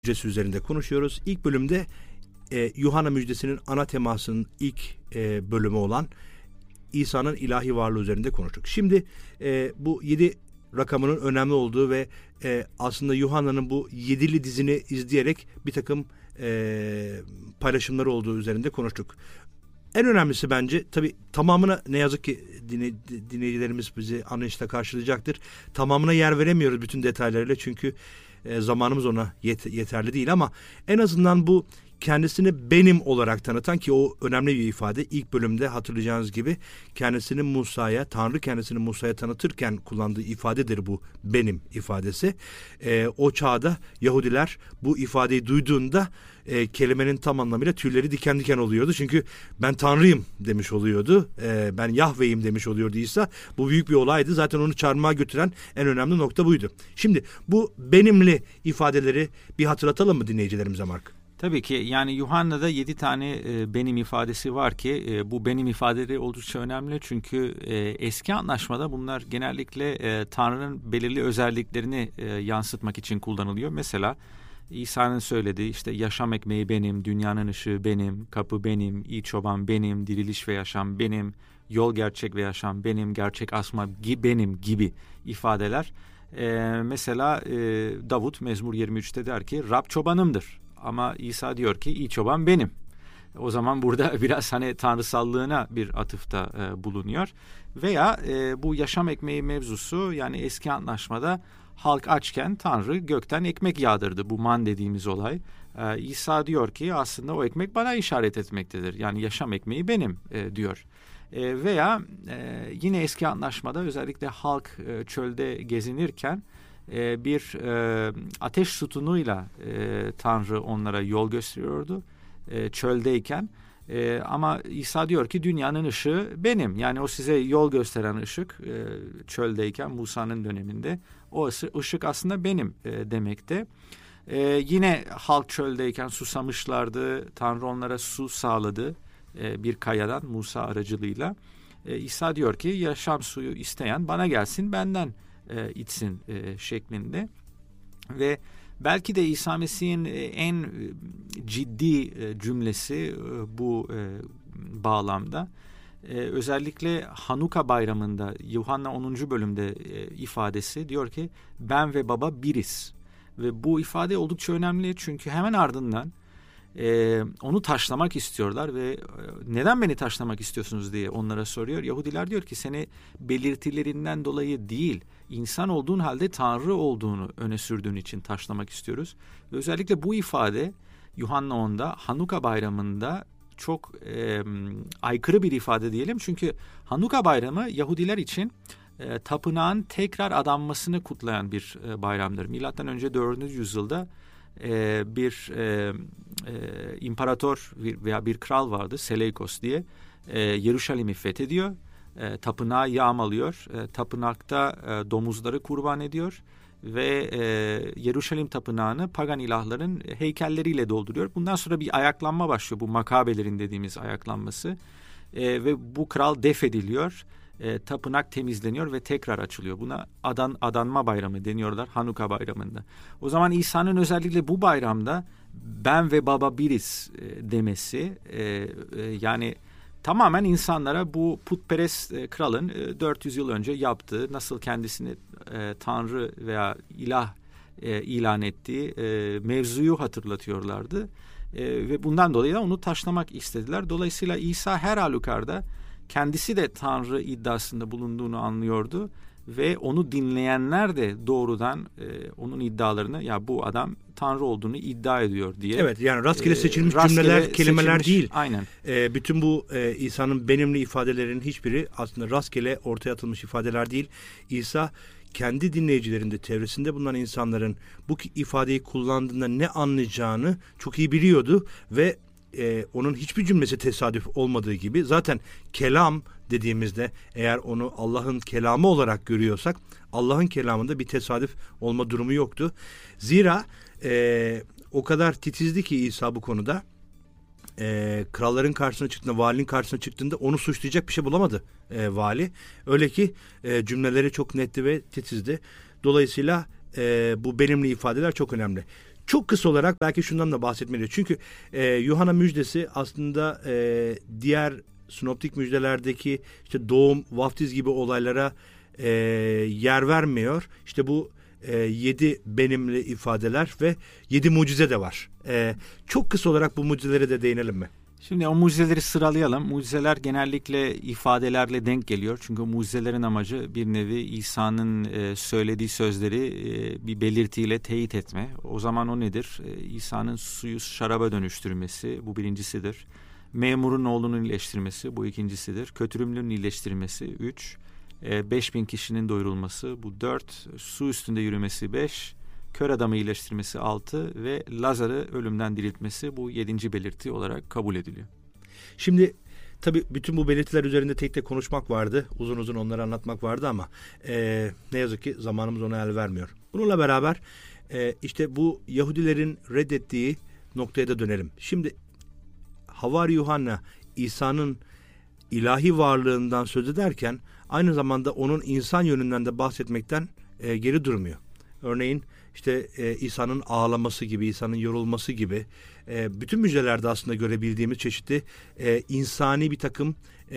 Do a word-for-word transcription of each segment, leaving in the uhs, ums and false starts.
müjdesi üzerinde konuşuyoruz. İlk bölümde e, Yuhanna müjdesinin ana temasının ilk e, bölümü olan İsa'nın ilahi varlığı üzerinde konuştuk. Şimdi e, bu yedi rakamının önemli olduğu ve e, aslında Yuhanna'nın bu yedili dizini izleyerek bir takım e, paylaşımları olduğu üzerinde konuştuk. En önemlisi bence tabii tamamına ne yazık ki dinle, dinleyicilerimiz bizi anlayışla karşılayacaktır. Tamamına yer veremiyoruz bütün detaylarıyla çünkü e, zamanımız ona yet, yeterli değil ama en azından bu kendisini benim olarak tanıtan ki o önemli bir ifade. İlk bölümde hatırlayacağınız gibi kendisini Musa'ya, Tanrı kendisini Musa'ya tanıtırken kullandığı ifadedir bu benim ifadesi. E, o çağda Yahudiler bu ifadeyi duyduğunda e, kelimenin tam anlamıyla tüyleri diken diken oluyordu. Çünkü ben Tanrıyım demiş oluyordu. E, ben Yahve'yim demiş oluyordu İsa. Bu büyük bir olaydı. Zaten onu çarmıha götüren en önemli nokta buydu. Şimdi bu benimli ifadeleri bir hatırlatalım mı dinleyicilerimize Mark? Tabii ki yani Yuhanna'da yedi tane e, benim ifadesi var ki e, bu benim ifadeleri oldukça önemli. Çünkü e, eski antlaşmada bunlar genellikle e, Tanrı'nın belirli özelliklerini e, yansıtmak için kullanılıyor. Mesela İsa'nın söylediği işte yaşam ekmeği benim, dünyanın ışığı benim, kapı benim, iyi çoban benim, diriliş ve yaşam benim, yol gerçek ve yaşam benim, gerçek asma benim gibi ifadeler. E, mesela e, Davut Mezmur yirmi üçte der ki Rab çobanımdır. Ama İsa diyor ki iyi çoban benim. O zaman burada biraz hani tanrısallığına bir atıfta e, bulunuyor. Veya e, bu yaşam ekmeği mevzusu yani eski antlaşmada halk açken Tanrı gökten ekmek yağdırdı. Bu man dediğimiz olay. E, İsa diyor ki aslında o ekmek bana işaret etmektedir. Yani yaşam ekmeği benim e, diyor. E, veya e, yine eski antlaşmada özellikle halk e, çölde gezinirken bir e, ateş sütunuyla e, Tanrı onlara yol gösteriyordu e, çöldeyken. E, ama İsa diyor ki dünyanın ışığı benim. Yani o size yol gösteren ışık e, çöldeyken Musa'nın döneminde o ışık aslında benim e, demekte. E, yine halk çöldeyken susamışlardı. Tanrı onlara su sağladı e, bir kayadan Musa aracılığıyla. E, İsa diyor ki yaşam suyu isteyen bana gelsin benden E, içsin e, şeklinde ve belki de İsa Mesih'in e, en ciddi e, cümlesi e, bu e, bağlamda e, özellikle Hanuka bayramında Yuhanna onuncu bölümde e, ifadesi diyor ki ben ve baba biriz ve bu ifade oldukça önemli çünkü hemen ardından Ee, onu taşlamak istiyorlar ve neden beni taşlamak istiyorsunuz diye onlara soruyor. Yahudiler diyor ki seni belirtilerinden dolayı değil insan olduğun halde Tanrı olduğunu öne sürdüğün için taşlamak istiyoruz. Ve özellikle bu ifade Yuhanna onda Hanuka bayramında çok e, aykırı bir ifade diyelim. Çünkü Hanuka bayramı Yahudiler için e, tapınağın tekrar adanmasını kutlayan bir e, bayramdır. Milattan önce dördüncü yüzyılda Ee, bir e, e, imparator veya bir kral vardı Seleukos diye e, Yeruşalim'i fethediyor, e, tapınağı yağmalıyor, e, tapınakta e, domuzları kurban ediyor ve e, Yeruşalim tapınağını pagan ilahların heykelleriyle dolduruyor. Bundan sonra bir ayaklanma başlıyor, bu makabelerin dediğimiz ayaklanması e, ve bu kral def ediliyor. E, tapınak temizleniyor ve tekrar açılıyor. Buna adan, adanma bayramı deniyorlar Hanuka bayramında. O zaman İsa'nın özellikle bu bayramda ben ve baba biriz e, demesi e, e, yani tamamen insanlara bu putperest e, kralın e, dört yüz yıl önce yaptığı nasıl kendisini e, Tanrı veya ilah e, ilan ettiği e, mevzuyu hatırlatıyorlardı. E, ve bundan dolayı da onu taşlamak istediler. Dolayısıyla İsa her halükarda kendisi de Tanrı iddiasında bulunduğunu anlıyordu ve onu dinleyenler de doğrudan e, onun iddialarını ya bu adam Tanrı olduğunu iddia ediyor diye. Evet yani rastgele seçilmiş e, rastgele cümleler, kelimeler seçilmiş, değil. Aynen. E, bütün bu e, İsa'nın benimli ifadelerinin hiçbiri aslında rastgele ortaya atılmış ifadeler değil. İsa kendi dinleyicilerinde, çevresinde bulunan insanların bu ifadeyi kullandığında ne anlayacağını çok iyi biliyordu ve Ee, onun hiçbir cümlesi tesadüf olmadığı gibi zaten kelam dediğimizde eğer onu Allah'ın kelamı olarak görüyorsak Allah'ın kelamında bir tesadüf olma durumu yoktu. Zira e, o kadar titizdi ki İsa bu konuda e, kralların karşısına çıktığında, valinin karşısına çıktığında onu suçlayacak bir şey bulamadı e, vali. Öyle ki e, cümleleri çok netti ve titizdi. Dolayısıyla e, bu benimli ifadeler çok önemli. çok kısa olarak belki şundan da bahsetmeliyiz. Çünkü e, Yuhanna müjdesi aslında e, diğer sinoptik müjdelerdeki işte doğum, vaftiz gibi olaylara e, yer vermiyor. İşte bu e, yedi benimli ifadeler ve yedi mucize de var. E, çok kısa olarak bu mucizelere de değinelim mi? Şimdi o mucizeleri sıralayalım. Mucizeler genellikle ifadelerle denk geliyor. Çünkü mucizelerin amacı bir nevi İsa'nın e, söylediği sözleri e, bir belirtiyle teyit etme. O zaman o nedir? E, İsa'nın suyu şaraba dönüştürmesi, bu birincisidir. Memurun oğlunun iyileştirmesi, bu ikincisidir. Kötürümlünün iyileştirmesi, üç. E, beş bin kişinin doyurulması, bu dört. Su üstünde yürümesi, beş. Kör adamı iyileştirmesi altı ve Lazar'ı ölümden diriltmesi bu yedinci belirti olarak kabul ediliyor. Şimdi tabii bütün bu belirtiler üzerinde tek tek konuşmak vardı. Uzun uzun onları anlatmak vardı ama e, ne yazık ki zamanımız ona el vermiyor. Bununla beraber e, işte bu Yahudilerin reddettiği noktaya da dönelim. Şimdi Havari Yuhanna İsa'nın ilahi varlığından söz ederken aynı zamanda onun insan yönünden de bahsetmekten e, geri durmuyor. Örneğin işte e, İsa'nın ağlaması gibi, İsa'nın yorulması gibi e, bütün müjdelerde aslında görebildiğimiz çeşitli e, insani bir takım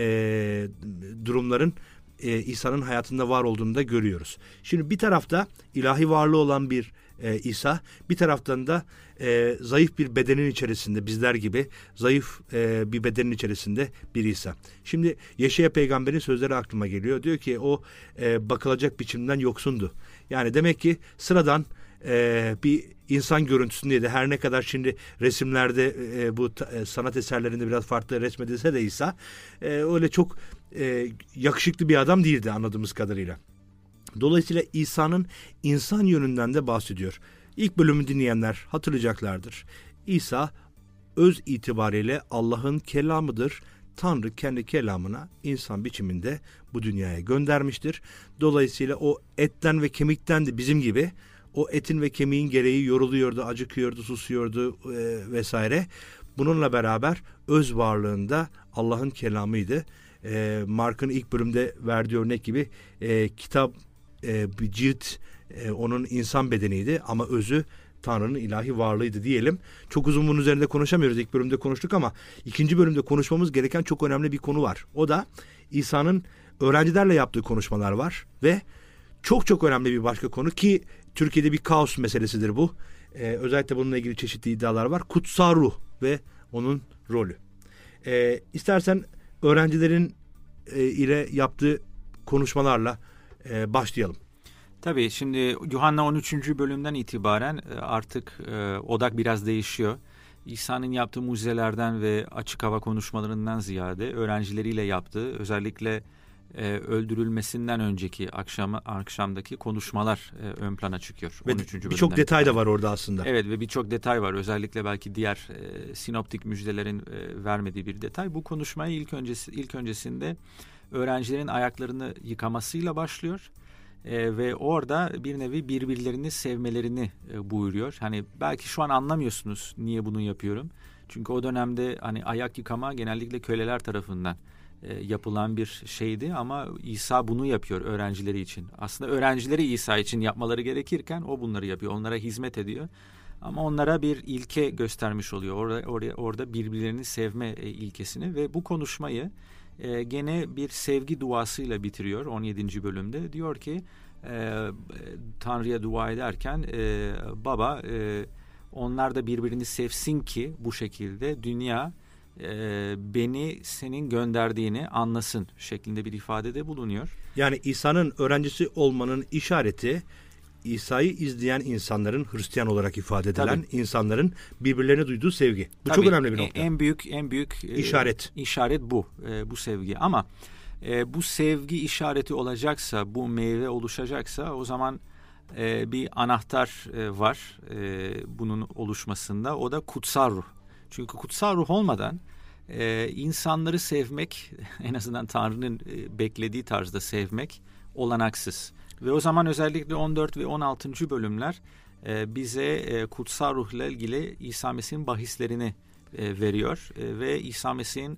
e, durumların e, İsa'nın hayatında var olduğunu da görüyoruz. Şimdi bir tarafta ilahi varlığı olan bir e, İsa, bir taraftan da e, zayıf bir bedenin içerisinde, bizler gibi zayıf e, bir bedenin içerisinde bir İsa. Şimdi Yeşaya peygamberin sözleri aklıma geliyor. Diyor ki o e, bakılacak biçimden yoksundu. Yani demek ki sıradan e, bir insan görüntüsündeydi. Her ne kadar şimdi resimlerde e, bu e, sanat eserlerinde biraz farklı resmedilse de İsa e, öyle çok e, yakışıklı bir adam değildi anladığımız kadarıyla. Dolayısıyla İsa'nın insan yönünden de bahsediyor. İlk bölümü dinleyenler hatırlayacaklardır. İsa öz itibariyle Allah'ın kelamıdır. Tanrı kendi kelamına insan biçiminde bu dünyaya göndermiştir. Dolayısıyla o etten ve kemikten de bizim gibi o etin ve kemiğin gereği yoruluyordu, acıkıyordu, susuyordu e, vesaire. Bununla beraber öz varlığında Allah'ın kelamıydı. E, Mark'ın ilk bölümde verdiği örnek gibi e, kitap e, bir cilt e, onun insan bedeniydi ama özü Tanrı'nın ilahi varlığıydı diyelim. Çok uzun bunun üzerinde konuşamıyoruz. İlk bölümde konuştuk ama ikinci bölümde konuşmamız gereken çok önemli bir konu var. O da İsa'nın öğrencilerle yaptığı konuşmalar var ve çok çok önemli bir başka konu ki Türkiye'de bir kaos meselesidir bu. Ee, özellikle bununla ilgili çeşitli iddialar var. Kutsal ruh ve onun rolü. Ee, istersen öğrencilerin e, ile yaptığı konuşmalarla e, başlayalım. Tabii şimdi Yuhanna on üçüncü bölümden itibaren artık e, odak biraz değişiyor. İsa'nın yaptığı mucizelerden ve açık hava konuşmalarından ziyade öğrencileriyle yaptığı özellikle e, öldürülmesinden önceki akşam akşamdaki konuşmalar e, ön plana çıkıyor. Ve birçok detay da var orada aslında. Evet ve birçok detay var. Özellikle belki diğer e, sinoptik müjdelerin e, vermediği bir detay. Bu konuşmayı ilk öncesi ilk öncesinde öğrencilerin ayaklarını yıkamasıyla başlıyor. Ee, ve orada bir nevi birbirlerini sevmelerini e, buyuruyor. Hani belki şu an anlamıyorsunuz niye bunu yapıyorum. Çünkü o dönemde hani ayak yıkama genellikle köleler tarafından e, yapılan bir şeydi ama İsa bunu yapıyor öğrencileri için. Aslında öğrencileri İsa için yapmaları gerekirken o bunları yapıyor. Onlara hizmet ediyor. Ama onlara bir ilke göstermiş oluyor. Orada oraya orada birbirlerini sevme e, ilkesini ve bu konuşmayı E, gene bir sevgi duasıyla bitiriyor on yedinci bölümde. Diyor ki e, Tanrı'ya dua ederken e, baba e, onlar da birbirini sevsin ki bu şekilde dünya e, beni senin gönderdiğini anlasın şeklinde bir ifadede bulunuyor. Yani İsa'nın öğrencisi olmanın işareti İsa'yı izleyen insanların, Hristiyan olarak ifade edilen Tabii. insanların birbirlerine duyduğu sevgi. Bu Tabii, çok önemli bir nokta. En büyük en büyük işaret. E, işaret bu. E, bu sevgi. Ama e, bu sevgi işareti olacaksa, bu meyve oluşacaksa o zaman e, bir anahtar e, var e, bunun oluşmasında. O da kutsal ruh. Çünkü kutsal ruh olmadan e, insanları sevmek, en azından Tanrı'nın e, beklediği tarzda sevmek olanaksız. Ve o zaman özellikle on dört ve on altıncı bölümler e, bize e, kutsal ruhla ilgili İsa Mesih'in bahislerini e, veriyor. E, ve İsa Mesih'in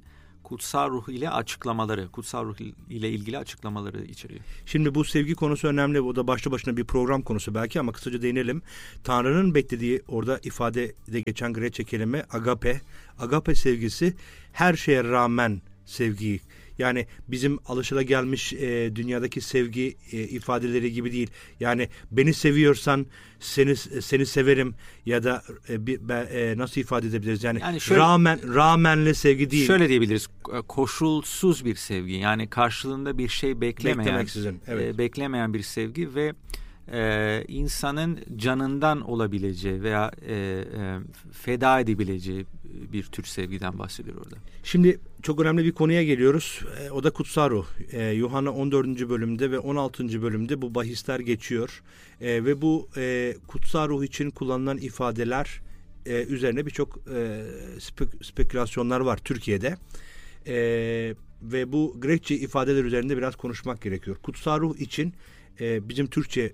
kutsal ruh ile açıklamaları, kutsal ruh ile ilgili açıklamaları içeriyor. Şimdi bu sevgi konusu önemli. O da başlı başına bir program konusu belki ama kısaca değinelim. Tanrı'nın beklediği orada ifadede geçen Grekçe kelime agape. Agape sevgisi her şeye rağmen sevgiyi. Yani bizim alışılagelmiş e, dünyadaki sevgi e, ifadeleri gibi değil. Yani beni seviyorsan seni seni severim ya da e, bir, e, nasıl ifade edebiliriz? Yani, yani şöyle, rağmen rağmenle sevgi değil. Şöyle diyebiliriz. Koşulsuz bir sevgi. Yani karşılığında bir şey beklemeyen, evet. e, beklemeyen bir sevgi ve e, insanın canından olabileceği veya e, e, feda edebileceği bir tür sevgiden bahsediyor orada. Şimdi çok önemli bir konuya geliyoruz. E, o da kutsal ruh. E, Yuhanna on dördüncü bölümde ve on altıncı bölümde bu bahisler geçiyor. E, ve bu e, kutsal ruh için kullanılan ifadeler e, üzerine birçok e, spek- spekülasyonlar var Türkiye'de. E, ve bu Grekçe ifadeler üzerinde biraz konuşmak gerekiyor. Kutsal ruh için e, bizim Türkçe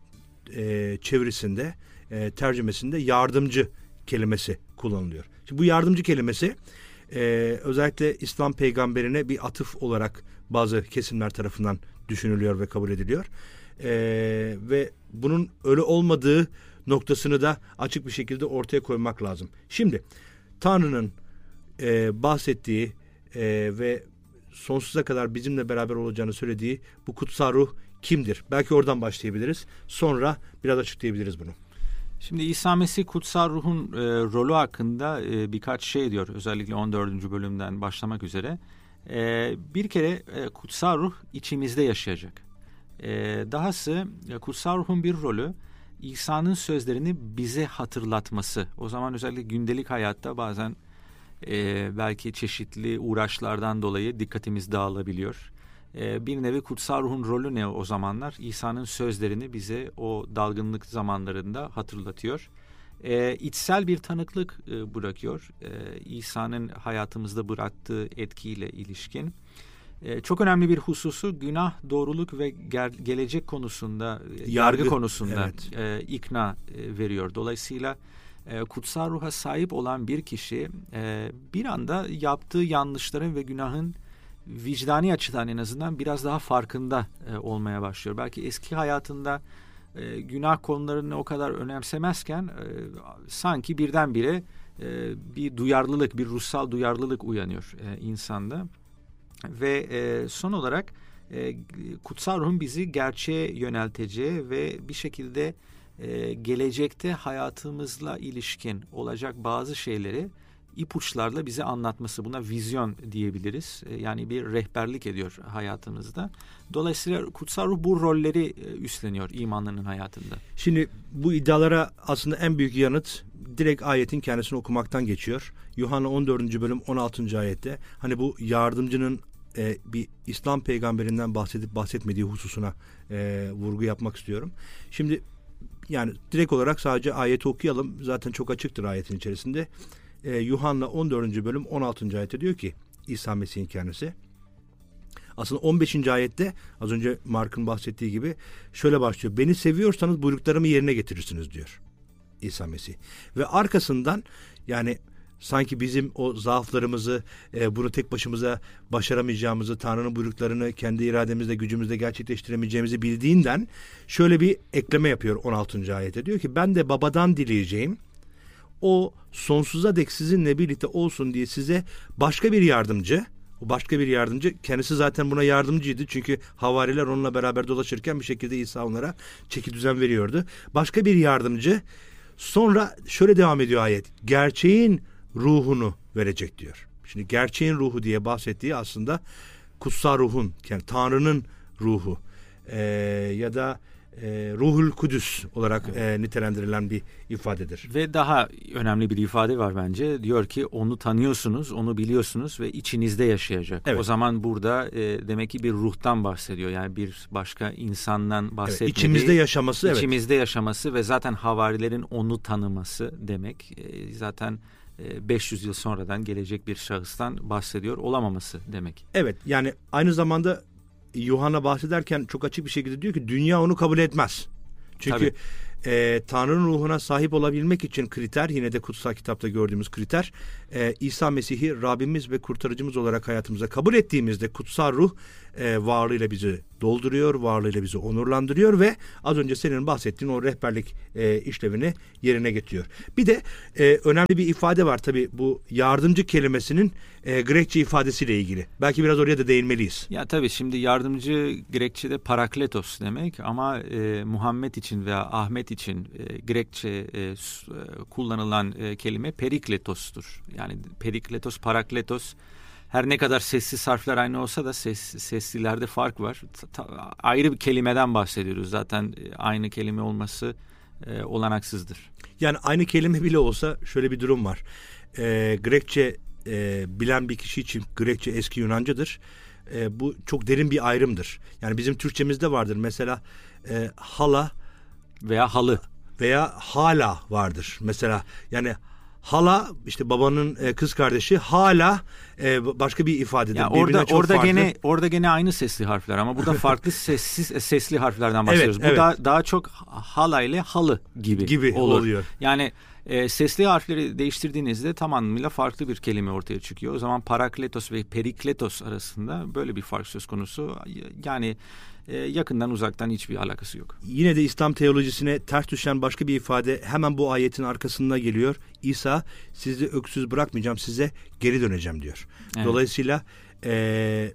e, çevirisinde, e, tercümesinde yardımcı kelimesi kullanılıyor. Şimdi bu yardımcı kelimesi e, özellikle İslam peygamberine bir atıf olarak bazı kesimler tarafından düşünülüyor ve kabul ediliyor. E, ve bunun öyle olmadığı noktasını da açık bir şekilde ortaya koymak lazım. Şimdi Tanrı'nın e, bahsettiği e, ve sonsuza kadar bizimle beraber olacağını söylediği bu kutsal ruh kimdir? Belki oradan başlayabiliriz. Sonra biraz açıklayabiliriz bunu. Şimdi İsa Mesih kutsal ruhun e, rolü hakkında e, birkaç şey diyor. Özellikle on dördüncü bölümden başlamak üzere. E, bir kere e, kutsal ruh içimizde yaşayacak. E, dahası e, kutsal ruhun bir rolü İsa'nın sözlerini bize hatırlatması. O zaman özellikle gündelik hayatta bazen e, belki çeşitli uğraşlardan dolayı dikkatimiz dağılabiliyor. Bir nevi kutsal ruhun rolü ne o zamanlar? İsa'nın sözlerini bize o dalgınlık zamanlarında hatırlatıyor. E, içsel bir tanıklık e, bırakıyor. E, İsa'nın hayatımızda bıraktığı etkiyle ilişkin. E, çok önemli bir hususu günah, doğruluk ve ger- gelecek konusunda, yargı, yargı konusunda evet. e, ikna e, veriyor. Dolayısıyla e, kutsal ruha sahip olan bir kişi e, bir anda yaptığı yanlışların ve günahın vicdani açıdan en azından biraz daha farkında e, olmaya başlıyor. Belki eski hayatında e, günah konularını o kadar önemsemezken e, sanki birdenbire e, bir duyarlılık, bir ruhsal duyarlılık uyanıyor e, insanda. Ve e, son olarak e, kutsal ruhun bizi gerçeğe yönelteceği ve bir şekilde e, gelecekte hayatımızla ilişkin olacak bazı şeyleri ipuçlarla bize anlatması, buna vizyon diyebiliriz. Yani bir rehberlik ediyor hayatımızda. Dolayısıyla kutsal ruh bu rolleri üstleniyor imanlının hayatında. Şimdi bu iddialara aslında en büyük yanıt direkt ayetin kendisini okumaktan geçiyor. Yuhanna on dördüncü bölüm on altıncı ayette hani bu yardımcının e, bir İslam peygamberinden bahsedip bahsetmediği hususuna e, vurgu yapmak istiyorum. Şimdi yani direkt olarak sadece ayeti okuyalım. Zaten çok açıktır ayetin içerisinde. Ee, Yuhanna on dördüncü bölüm on altıncı ayette diyor ki İsa Mesih'in kendisi. Aslında on beşinci ayette az önce Mark'ın bahsettiği gibi şöyle başlıyor. Beni seviyorsanız buyruklarımı yerine getirirsiniz diyor İsa Mesih. Ve arkasından yani sanki bizim o zaaflarımızı e, bunu tek başımıza başaramayacağımızı, Tanrı'nın buyruklarını kendi irademizle, gücümüzle gerçekleştiremeyeceğimizi bildiğinden şöyle bir ekleme yapıyor on altıncı ayette. Diyor ki ben de babadan dileyeceğim. O sonsuza dek sizinle birlikte olsun diye size başka bir yardımcı, o başka bir yardımcı, kendisi zaten buna yardımcıydı. Çünkü havariler onunla beraber dolaşırken bir şekilde İsa onlara çeki düzen veriyordu. Başka bir yardımcı, sonra şöyle devam ediyor ayet, gerçeğin ruhunu verecek diyor. Şimdi gerçeğin ruhu diye bahsettiği aslında kutsal ruhun, yani Tanrı'nın ruhu ee, ya da E, Ruhul Kudüs olarak evet. e, nitelendirilen bir ifadedir. Ve daha önemli bir ifade var bence. Diyor ki onu tanıyorsunuz, onu biliyorsunuz ve içinizde yaşayacak. Evet. O zaman burada e, demek ki bir ruhtan bahsediyor. Yani bir başka insandan bahsetmediği. Evet, içimizde yaşaması. İçimizde evet. yaşaması ve zaten havarilerin onu tanıması demek. E, zaten e, beş yüz yıl sonradan gelecek bir şahıstan bahsediyor olamaması demek. Evet, yani aynı zamanda Yuhanna bahsederken çok açık bir şekilde diyor ki dünya onu kabul etmez. Çünkü e, Tanrı'nın ruhuna sahip olabilmek için kriter, yine de kutsal kitapta gördüğümüz kriter, e, İsa Mesih'i Rabbimiz ve kurtarıcımız olarak hayatımıza kabul ettiğimizde kutsal ruh e, varlığıyla bizi dolduruyor, varlığıyla bizi onurlandırıyor ve az önce senin bahsettiğin o rehberlik e, işlevini yerine getiriyor. Bir de e, önemli bir ifade var tabii, bu yardımcı kelimesinin e, Grekçe ifadesiyle ilgili. Belki biraz oraya da değinmeliyiz. Ya tabii şimdi yardımcı Grekçe'de parakletos demek ama e, Muhammed için veya Ahmet için e, Grekçe e, kullanılan e, kelime perikletos'tur. Yani perikletos, parakletos, her ne kadar sessiz harfler aynı olsa da ses, seslilerde fark var. Ta, ayrı bir kelimeden bahsediyoruz. Zaten aynı kelime olması e, olanaksızdır. Yani aynı kelime bile olsa şöyle bir durum var. E, Grekçe e, bilen bir kişi için Grekçe eski Yunancadır. E, bu çok derin bir ayrımdır. Yani bizim Türkçemizde vardır. Mesela e, hala veya halı veya hala vardır. Mesela yani hala işte babanın e, kız kardeşi, hala e, başka bir ifadedir. Ya orada orada farklı. gene orada gene aynı sesli harfler ama burada farklı sessiz sesli harflerden bahsediyoruz. Evet, Bu evet. daha daha çok hala ile halı gibi, gibi olur. oluyor. Yani e, sesli harfleri değiştirdiğinizde tamamıyla farklı bir kelime ortaya çıkıyor. O zaman parakletos ve perikletos arasında böyle bir fark söz konusu. Yani e, yakından uzaktan hiçbir alakası yok. Yine de İslam teolojisine ters düşen başka bir ifade hemen bu ayetin arkasında geliyor. İsa, sizi öksüz bırakmayacağım, size geri döneceğim diyor. Evet. Dolayısıyla e,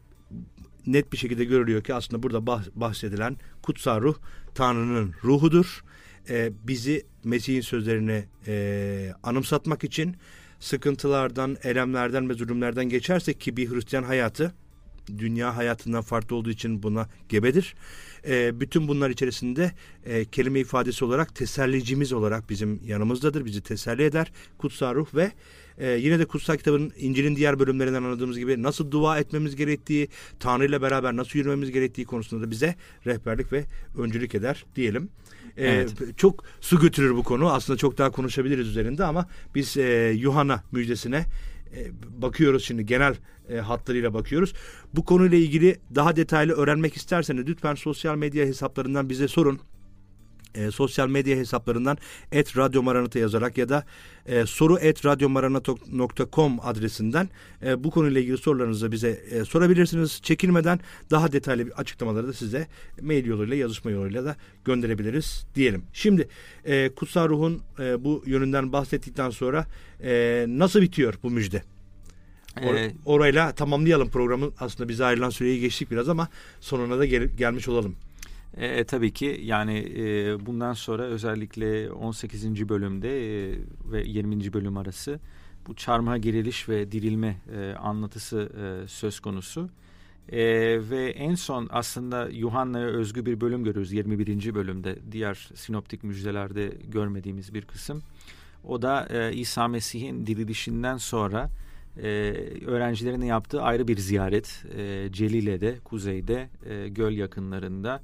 net bir şekilde görülüyor ki aslında burada bahsedilen kutsal ruh Tanrı'nın ruhudur. E, bizi Mesih'in sözlerini e, anımsatmak için sıkıntılardan, elemlerden ve zulümlerden geçersek, ki bir Hristiyan hayatı dünya hayatından farklı olduğu için buna gebedir. E, bütün bunlar içerisinde e, kelime ifadesi olarak tesellicimiz olarak bizim yanımızdadır. Bizi teselli eder kutsal ruh ve e, yine de kutsal kitabın, İncil'in diğer bölümlerinden anladığımız gibi nasıl dua etmemiz gerektiği, Tanrı ile beraber nasıl yürümemiz gerektiği konusunda da bize rehberlik ve öncülük eder diyelim. Ee, evet. Çok su götürür bu konu. Aslında çok daha konuşabiliriz üzerinde ama biz e, Yuhanna müjdesine e, bakıyoruz şimdi. Genel e, hatlarıyla bakıyoruz. Bu konuyla ilgili daha detaylı öğrenmek isterseniz lütfen sosyal medya hesaplarından bize sorun. E, sosyal medya hesaplarından et radyo maranata yazarak ya da e, soru et radyo maranata nokta com adresinden e, bu konuyla ilgili sorularınızı bize e, sorabilirsiniz. Çekinmeden daha detaylı bir açıklamaları da size mail yoluyla, yazışma yoluyla da gönderebiliriz diyelim. Şimdi e, kutsal ruhun e, bu yönünden bahsettikten sonra e, nasıl bitiyor bu müjde? Or- ee, orayla tamamlayalım programı. Aslında bize ayrılan süreyi geçtik biraz ama sonuna da gel- gelmiş olalım. E, tabii ki yani e, bundan sonra özellikle on sekizinci bölümde e, ve yirminci bölüm arası bu çarmıha geriliş ve dirilme e, anlatısı e, söz konusu. E, ve en son aslında Yuhanna'ya özgü bir bölüm görüyoruz yirmi birinci bölümde, diğer sinoptik müjdelerde görmediğimiz bir kısım. O da e, İsa Mesih'in dirilişinden sonra e, öğrencilerine yaptığı ayrı bir ziyaret. E, Celile'de, kuzeyde, e, göl yakınlarında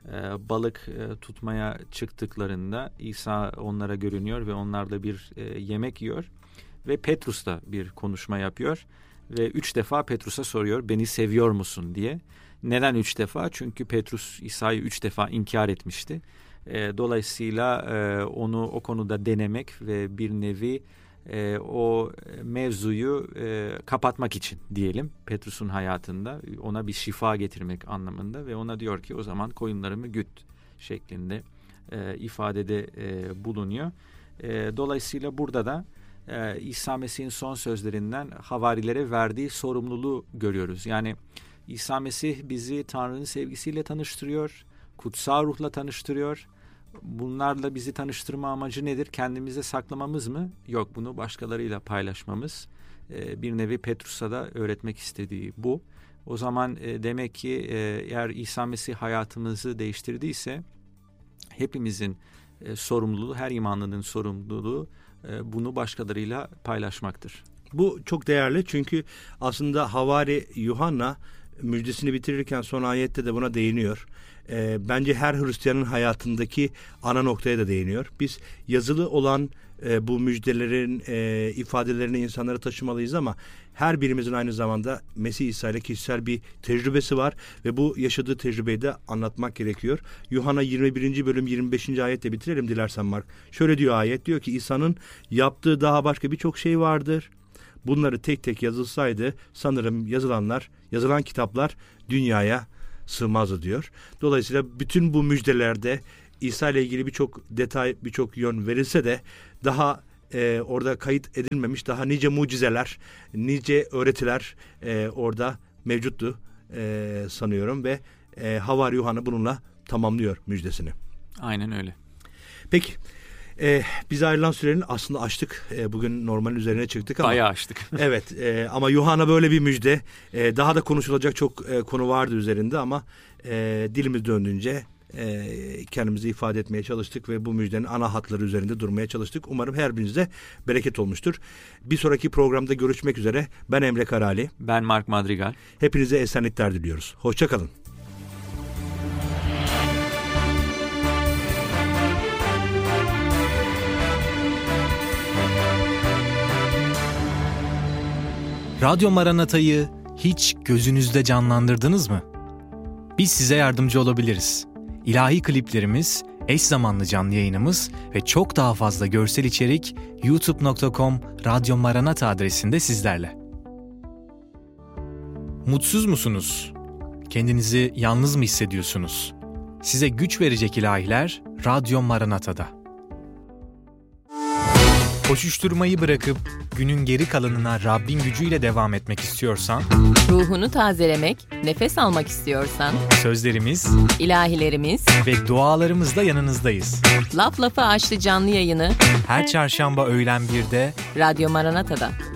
balık tutmaya çıktıklarında İsa onlara görünüyor ve onlarla bir yemek yiyor ve Petrus da bir konuşma yapıyor ve üç defa Petrus'a soruyor, beni seviyor musun diye. Neden üç defa? Çünkü Petrus İsa'yı üç defa inkar etmişti. Dolayısıyla onu o konuda denemek ve bir nevi E, o mevzuyu e, kapatmak için diyelim Petrus'un hayatında, ona bir şifa getirmek anlamında ve ona diyor ki o zaman koyunlarımı güt şeklinde e, ifadede e, bulunuyor. E, dolayısıyla burada da e, İsa Mesih'in son sözlerinden havarilere verdiği sorumluluğu görüyoruz. Yani İsa Mesih bizi Tanrı'nın sevgisiyle tanıştırıyor, kutsal ruhla tanıştırıyor. Bunlarla bizi tanıştırma amacı nedir? Kendimize saklamamız mı? Yok, bunu başkalarıyla paylaşmamız. Ee, bir nevi Petrus'a da öğretmek istediği bu. O zaman e, demek ki e, eğer İsa Mesih hayatımızı değiştirdiyse hepimizin e, sorumluluğu, her imanlının sorumluluğu e, bunu başkalarıyla paylaşmaktır. Bu çok değerli çünkü aslında havari Yuhanna müjdesini bitirirken son ayette de buna değiniyor. e, bence her Hristiyanın hayatındaki ana noktaya da değiniyor. Biz yazılı olan e, bu müjdelerin e, ifadelerini insanlara taşımalıyız ama her birimizin aynı zamanda Mesih İsa ile kişisel bir tecrübesi var ve bu yaşadığı tecrübeyi de anlatmak gerekiyor. Yuhanna yirmi birinci bölüm yirmi beşinci ayetle bitirelim dilersen Mark. Şöyle diyor ayet, diyor ki İsa'nın yaptığı daha başka birçok şey vardır. Bunları tek tek yazılsaydı sanırım yazılanlar, yazılan kitaplar dünyaya sığmazdı diyor. Dolayısıyla bütün bu müjdelerde İsa ile ilgili birçok detay, birçok yön verilse de daha e, orada kayıt edilmemiş daha nice mucizeler, nice öğretiler e, orada mevcuttu e, sanıyorum ve e, Havari Yuhanna bununla tamamlıyor müjdesini. Aynen öyle. Peki. Ee, biz ayrılan sürenin aslında açtık. Ee, bugün normalin üzerine çıktık ama. Bayağı açtık. Evet e, ama Yuhanna böyle bir müjde. E, daha da konuşulacak çok e, konu vardı üzerinde ama e, dilimiz döndüğünce e, kendimizi ifade etmeye çalıştık ve bu müjdenin ana hatları üzerinde durmaya çalıştık. Umarım her birinize bereket olmuştur. Bir sonraki programda görüşmek üzere. Ben Emre Karali. Ben Mark Madrigal. Hepinize esenlikler diliyoruz. Hoşça kalın. Radyo Maranata'yı hiç gözünüzde canlandırdınız mı? Biz size yardımcı olabiliriz. İlahi kliplerimiz, eş zamanlı canlı yayınımız ve çok daha fazla görsel içerik youtube nokta com Radyo Maranata adresinde sizlerle. Mutsuz musunuz? Kendinizi yalnız mı hissediyorsunuz? Size güç verecek ilahiler Radyo Maranata'da. Koşuşturmayı bırakıp günün geri kalanına Rabbin gücüyle devam etmek istiyorsan, ruhunu tazelemek, nefes almak istiyorsan, sözlerimiz, ilahilerimiz ve dualarımızla yanınızdayız. Laf Lafı Açtı canlı yayını her çarşamba öğlen birde Radyo Maranata'da.